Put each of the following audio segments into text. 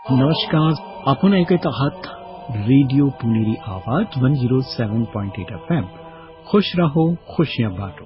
नमस्कार, आपण ऐकत आहात रेडिओ पुणेरी आवाज 107.8 FM. खुश रहो, खुशियां बांटो.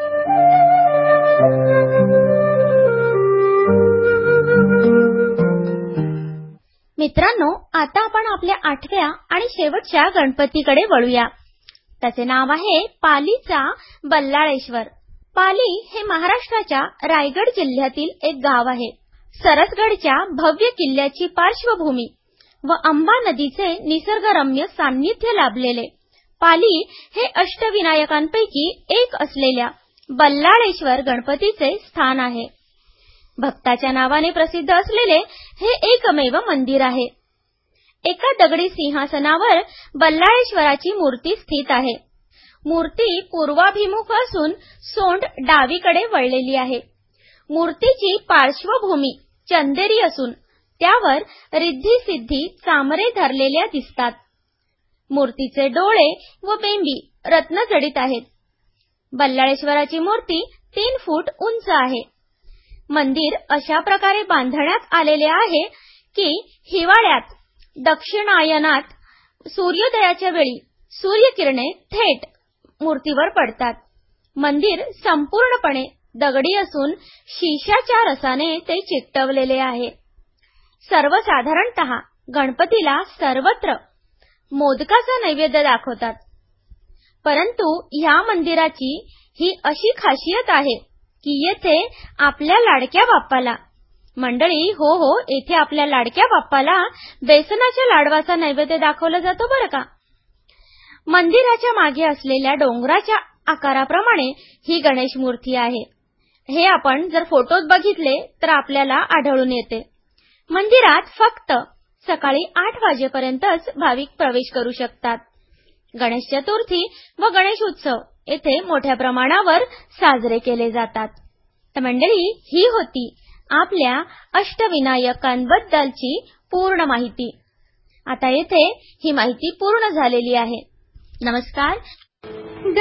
मित्रांनो, आता आपण आपल्या 8व्या आणि शेवटच्या गणपतीकडे वळूया. त्याचे नाव आहे पालीचा बल्लाळेश्वर. पाली हे महाराष्ट्राच्या रायगड जिल्ह्यातील एक गाव आहे. सरसगडच्या भव्य किल्ल्याची पार्श्वभूमी व अंबा नदीचे निसर्गरम्य सान्निध्य लाभलेले पाली हे अष्टविनायकांपैकी एक असलेल्या बल्लाळेश्वर गणपतीचे स्थान आहे. भक्ताच्या नावाने प्रसिद्ध असलेले हे एकमेव मंदिर आहे. एका दगडी सिंहासनावर बल्लाळेश्वराची मूर्ती स्थित आहे. मूर्ती पूर्वाभिमुख असून सोंड डावीकडे वळलेली आहे. मूर्तीची पार्श्वभूमी चंदेरी असून त्यावर रिद्धी सिद्धी चामरे धरलेल्या दिसतात. मूर्तीचे डोळे व बेंबी रत्नजडित आहेत. बल्लाळेश्वराची मूर्ती 3 फूट उंच आहे. मंदिर अशा प्रकारे बांधण्यात आलेले आहे की हिवाळ्यात दक्षिणायनात सूर्योदयाच्या वेळी सूर्यकिरणे थेट मूर्तीवर पडतात. मंदिर संपूर्णपणे दगडी असून शिशाच्या रसाने ते चिकटवलेले आहे. सर्वसाधारणतः गणपतीला सर्वत्र मोदकाचा नैवेद्य दाखवतात. परंतु ह्या मंदिराची ही अशी खासियत आहे की येथे आपल्या लाडक्या बाप्पाला मंडळी येथे आपल्या लाडक्या बाप्पाला बेसनाच्या लाडवाचा नैवेद्य दाखवला जातो बरं का. मंदिराच्या मागे असलेल्या डोंगराच्या आकाराप्रमाणे ही गणेश मूर्ती आहे. हे आपण जर फोटोत बघितले तर आपल्याला आढळून येते. मंदिरात फक्त सकाळी 8 वाजेपर्यंतच भाविक प्रवेश करू शकतात. गणेश चतुर्थी व गणेश उत्सव येथे मोठ्या प्रमाणावर साजरे केले जातात. तर मंडळी, ही होती आपल्या अष्टविनायकांबद्दलची पूर्ण माहिती. आता येथे ही माहिती पूर्ण झालेली आहे. नमस्कार.